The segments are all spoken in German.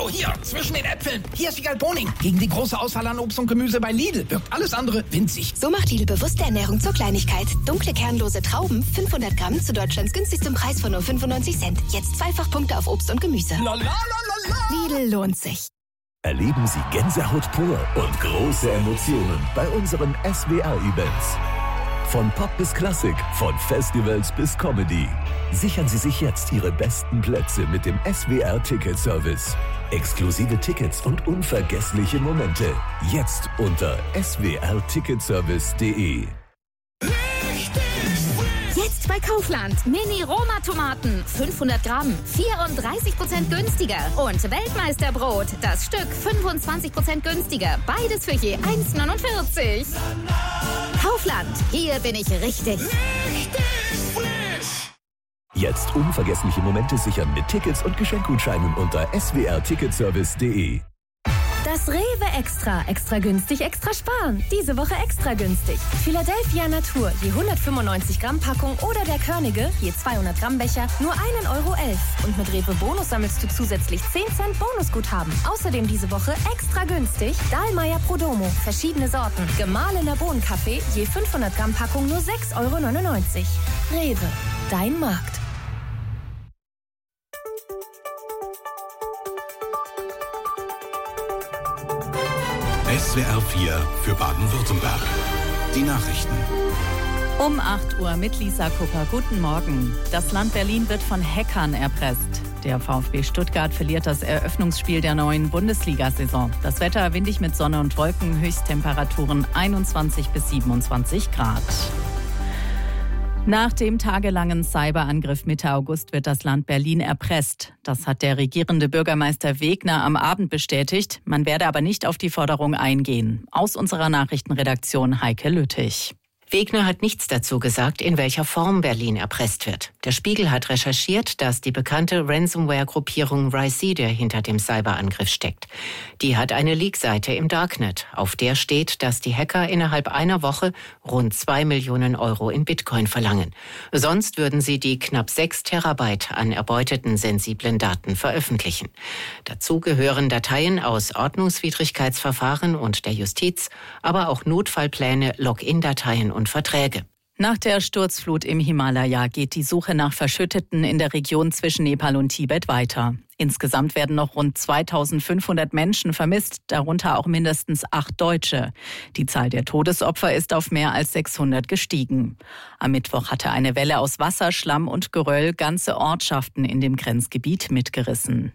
So, hier, zwischen den Äpfeln. Hier ist Wiegald Boning. Gegen die große Auswahl an Obst und Gemüse bei Lidl wirkt alles andere winzig. So macht Lidl bewusste Ernährung zur Kleinigkeit. Dunkle, kernlose Trauben, 500 Gramm zu Deutschlands günstigstem Preis von nur 95 Cent. Jetzt Zweifachpunkte auf Obst und Gemüse. Lidl lohnt sich. Erleben Sie Gänsehaut pur und große Emotionen bei unseren SWR-Events. Von Pop bis Klassik, von Festivals bis Comedy. Sichern Sie sich jetzt Ihre besten Plätze mit dem SWR-Ticket-Service. Exklusive Tickets und unvergessliche Momente. Jetzt unter swrticketservice.de. Jetzt bei Kaufland. Mini-Roma-Tomaten. 500 Gramm. 34% günstiger. Und Weltmeisterbrot. Das Stück 25% günstiger. Beides für je 1,49. Kaufland. Hier bin ich richtig. Jetzt unvergessliche Momente sichern mit Tickets und Geschenkgutscheinen unter swrticketservice.de. Das Rewe Extra. Extra günstig, extra sparen. Diese Woche extra günstig. Philadelphia Natur, je 195 Gramm Packung oder der Körnige, je 200 Gramm Becher, nur 1,11 Euro. Und mit Rewe Bonus sammelst du zusätzlich 10 Cent Bonusguthaben. Außerdem diese Woche extra günstig Dahlmeier Prodomo, verschiedene Sorten. Gemahlener Bohnenkaffee, je 500 Gramm Packung, nur 6,99 Euro. Rewe, dein Markt. SWR 4 für Baden-Württemberg. Die Nachrichten. Um 8 Uhr mit Lisa Kupper. Guten Morgen. Das Land Berlin wird von Hackern erpresst. Der VfB Stuttgart verliert das Eröffnungsspiel der neuen Bundesliga-Saison. Das Wetter windig mit Sonne und Wolken, Höchsttemperaturen 21 bis 27 Grad. Nach dem tagelangen Cyberangriff Mitte August wird das Land Berlin erpresst. Das hat der regierende Bürgermeister Wegner am Abend bestätigt. Man werde aber nicht auf die Forderung eingehen. Aus unserer Nachrichtenredaktion Heike Lüttich. Wegner hat nichts dazu gesagt, in welcher Form Berlin erpresst wird. Der Spiegel hat recherchiert, dass die bekannte Ransomware-Gruppierung Ricida hinter dem Cyberangriff steckt. Die hat eine Leak-Seite im Darknet. Auf der steht, dass die Hacker innerhalb einer Woche rund 2 Millionen Euro in Bitcoin verlangen. Sonst würden sie die knapp 6 Terabyte an erbeuteten sensiblen Daten veröffentlichen. Dazu gehören Dateien aus Ordnungswidrigkeitsverfahren und der Justiz, aber auch Notfallpläne, Login-Dateien und Verträge. Nach der Sturzflut im Himalaya geht die Suche nach Verschütteten in der Region zwischen Nepal und Tibet weiter. Insgesamt werden noch rund 2500 Menschen vermisst, darunter auch mindestens 8 Deutsche. Die Zahl der Todesopfer ist auf mehr als 600 gestiegen. Am Mittwoch hatte eine Welle aus Wasser, Schlamm und Geröll ganze Ortschaften in dem Grenzgebiet mitgerissen.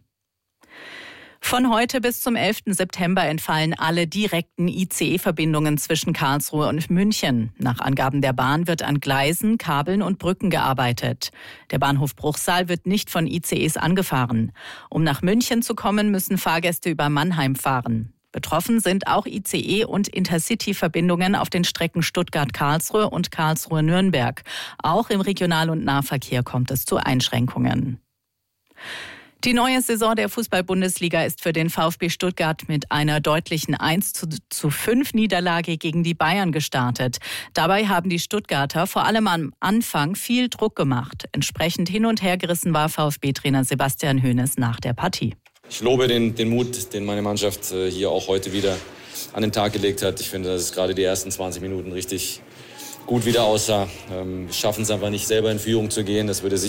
Von heute bis zum 11. September entfallen alle direkten ICE-Verbindungen zwischen Karlsruhe und München. Nach Angaben der Bahn wird an Gleisen, Kabeln und Brücken gearbeitet. Der Bahnhof Bruchsal wird nicht von ICEs angefahren. Um nach München zu kommen, müssen Fahrgäste über Mannheim fahren. Betroffen sind auch ICE- und Intercity-Verbindungen auf den Strecken Stuttgart-Karlsruhe und Karlsruhe-Nürnberg. Auch im Regional- und Nahverkehr kommt es zu Einschränkungen. Die neue Saison der Fußball-Bundesliga ist für den VfB Stuttgart mit einer deutlichen 1:5 Niederlage gegen die Bayern gestartet. Dabei haben die Stuttgarter vor allem am Anfang viel Druck gemacht. Entsprechend hin und her gerissen war VfB-Trainer Sebastian Hoeneß nach der Partie. Ich lobe den Mut, den meine Mannschaft hier auch heute wieder an den Tag gelegt hat. Ich finde, dass es gerade die ersten 20 Minuten richtig gut wieder aussah. Wir schaffen es einfach nicht, selber in Führung zu gehen. Das würde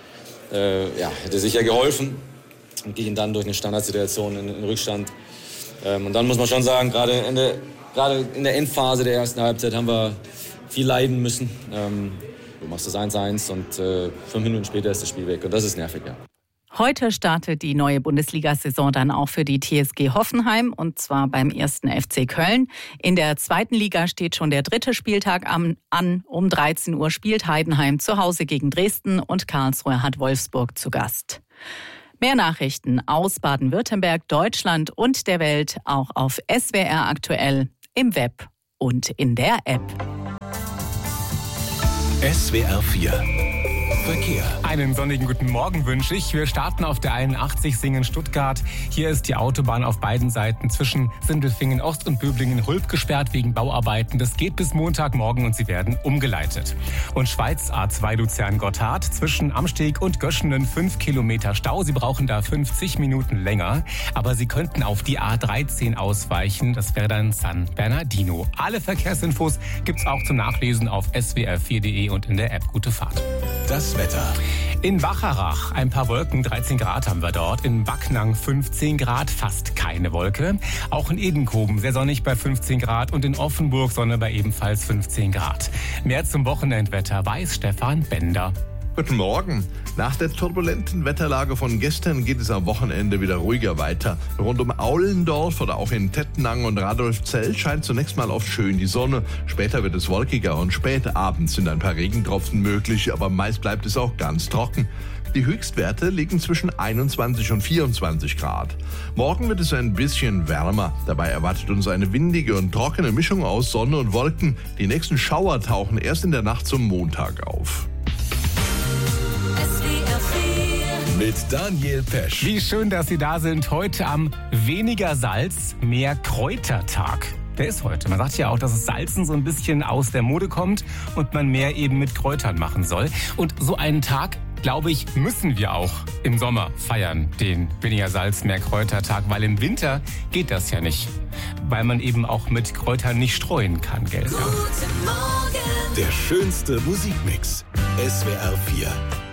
hätte sicher geholfen und gehen dann durch eine Standardsituation in Rückstand. Und dann muss man schon sagen, gerade in der Endphase der ersten Halbzeit haben wir viel leiden müssen. Du machst das 1:1 und 5 Minuten später ist das Spiel weg und das ist nervig, ja. Heute startet die neue Bundesliga-Saison dann auch für die TSG Hoffenheim und zwar beim 1. FC Köln. In der 2. Liga steht schon der 3. Spieltag an. Um 13 Uhr spielt Heidenheim zu Hause gegen Dresden und Karlsruhe hat Wolfsburg zu Gast. Mehr Nachrichten aus Baden-Württemberg, Deutschland und der Welt auch auf SWR aktuell, im Web und in der App. SWR 4 Verkehr. Einen sonnigen guten Morgen wünsche ich. Wir starten auf der 81 Singen-Stuttgart. Hier ist die Autobahn auf beiden Seiten zwischen Sindelfingen Ost und Böblingen-Hulb gesperrt wegen Bauarbeiten. Das geht bis Montagmorgen und sie werden umgeleitet. Und Schweiz A2 Luzern-Gotthard zwischen Amsteg und Göschenen 5 Kilometer Stau. Sie brauchen da 50 Minuten länger. Aber Sie könnten auf die A13 ausweichen. Das wäre dann San Bernardino. Alle Verkehrsinfos gibt's auch zum Nachlesen auf swr4.de und in der App Gute Fahrt. Das Wetter. In Wacharach ein paar Wolken, 13 Grad haben wir dort. In Backnang 15 Grad, fast keine Wolke. Auch in Edenkoben sehr sonnig bei 15 Grad und in Offenburg Sonne bei ebenfalls 15 Grad. Mehr zum Wochenendwetter weiß Stefan Bender. Guten Morgen. Nach der turbulenten Wetterlage von gestern geht es am Wochenende wieder ruhiger weiter. Rund um Aulendorf oder auch in Tettenang und Radolfzell scheint zunächst mal oft schön die Sonne. Später wird es wolkiger und spät abends sind ein paar Regentropfen möglich, aber meist bleibt es auch ganz trocken. Die Höchstwerte liegen zwischen 21 und 24 Grad. Morgen wird es ein bisschen wärmer. Dabei erwartet uns eine windige und trockene Mischung aus Sonne und Wolken. Die nächsten Schauer tauchen erst in der Nacht zum Montag auf. Mit Daniel Pesch. Wie schön, dass Sie da sind. Heute am Weniger Salz, mehr Kräutertag. Der ist heute. Man sagt ja auch, dass das Salzen so ein bisschen aus der Mode kommt und man mehr eben mit Kräutern machen soll. Und so einen Tag, glaube ich, müssen wir auch im Sommer feiern, den Weniger Salz, mehr Kräutertag, weil im Winter geht das ja nicht. Weil man eben auch mit Kräutern nicht streuen kann, gell? Der schönste Musikmix. SWR 4.